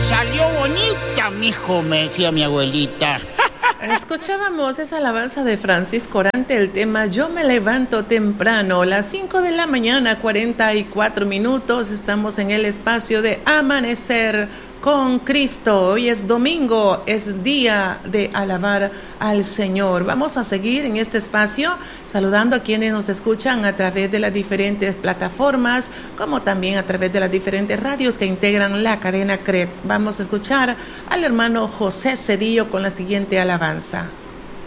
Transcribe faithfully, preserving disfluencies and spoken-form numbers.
salió bonita, mijo, me decía mi abuelita. Escuchábamos esa alabanza de Francisco Orante, el tema Yo me levanto temprano, las cinco de la mañana, cuarenta y cuatro minutos, estamos en el espacio de Amanecer con Cristo. Hoy es domingo, es día de alabar al Señor. Vamos a seguir en este espacio saludando a quienes nos escuchan a través de las diferentes plataformas, como también a través de las diferentes radios que integran la cadena C R E P. Vamos a escuchar al hermano José Cedillo con la siguiente alabanza.